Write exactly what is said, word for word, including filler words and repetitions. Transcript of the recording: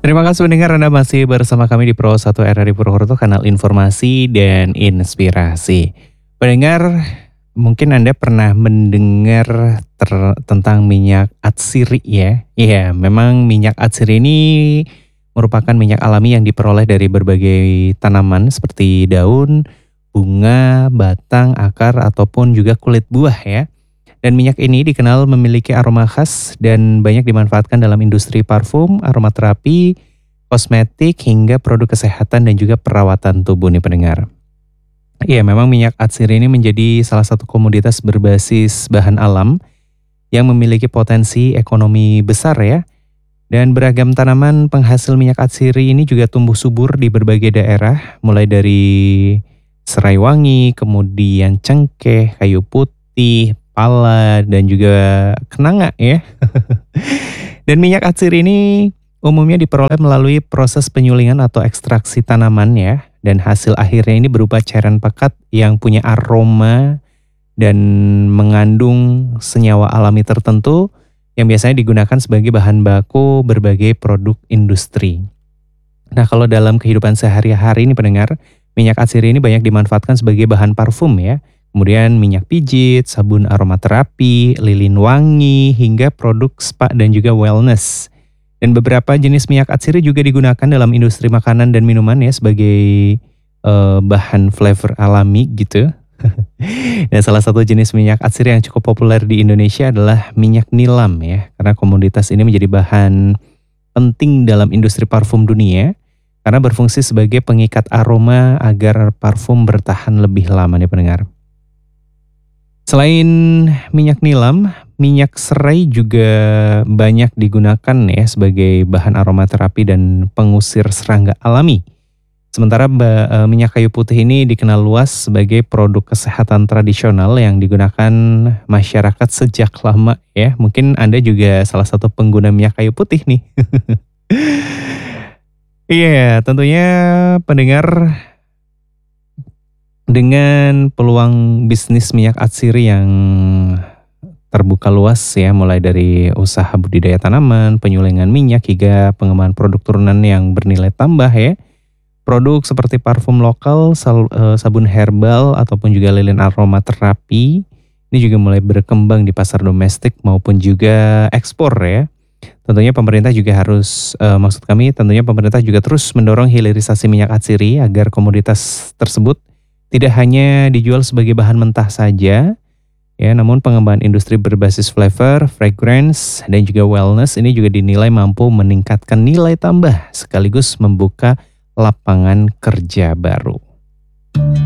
Terima kasih pendengar Anda masih bersama kami di Pro satu R R I Purwokerto, kanal informasi dan inspirasi. Pendengar, mungkin Anda pernah mendengar ter- tentang minyak atsiri ya. Iya, memang minyak atsiri ini merupakan minyak alami yang diperoleh dari berbagai tanaman seperti daun, bunga, batang, akar, ataupun juga kulit buah ya. Dan minyak ini dikenal memiliki aroma khas dan banyak dimanfaatkan dalam industri parfum, aromaterapi, kosmetik, hingga produk kesehatan dan juga perawatan tubuh nih pendengar. Iya, memang minyak atsiri ini menjadi salah satu komoditas berbasis bahan alam yang memiliki potensi ekonomi besar ya. Dan beragam tanaman penghasil minyak atsiri ini juga tumbuh subur di berbagai daerah, mulai dari serai wangi, kemudian cengkeh, kayu putih, pala, dan juga kenanga ya. Dan minyak atsiri ini umumnya diperoleh melalui proses penyulingan atau ekstraksi tanaman ya. Dan hasil akhirnya ini berupa cairan pekat yang punya aroma dan mengandung senyawa alami tertentu yang biasanya digunakan sebagai bahan baku berbagai produk industri. Nah, kalau dalam kehidupan sehari-hari ini pendengar, minyak atsiri ini banyak dimanfaatkan sebagai bahan parfum ya. Kemudian minyak pijit, sabun aromaterapi, lilin wangi, hingga produk spa dan juga wellness. Dan beberapa jenis minyak atsiri juga digunakan dalam industri makanan dan minuman ya sebagai eh, bahan flavor alami gitu. Dan salah satu jenis minyak atsiri yang cukup populer di Indonesia adalah minyak nilam ya. Karena komoditas ini menjadi bahan penting dalam industri parfum dunia karena berfungsi sebagai pengikat aroma agar parfum bertahan lebih lama nih pendengar. Selain minyak nilam, minyak serai juga banyak digunakan ya sebagai bahan aromaterapi dan pengusir serangga alami. Sementara ba- eh, minyak kayu putih ini dikenal luas sebagai produk kesehatan tradisional yang digunakan masyarakat sejak lama ya. Mungkin Anda juga salah satu pengguna minyak kayu putih nih. Iya, tentunya pendengar, dengan peluang bisnis minyak atsiri yang terbuka luas ya, mulai dari usaha budidaya tanaman, penyulingan minyak, hingga pengembangan produk turunan yang bernilai tambah ya. Produk seperti parfum lokal, sal- eh, sabun herbal, ataupun juga lilin aromaterapi ini juga mulai berkembang di pasar domestik maupun juga ekspor ya. Tentunya pemerintah juga harus, eh, maksud kami tentunya pemerintah juga terus mendorong hilirisasi minyak atsiri agar komoditas tersebut tidak hanya dijual sebagai bahan mentah saja, ya, namun pengembangan industri berbasis flavor, fragrance, dan juga wellness ini juga dinilai mampu meningkatkan nilai tambah sekaligus membuka lapangan kerja baru.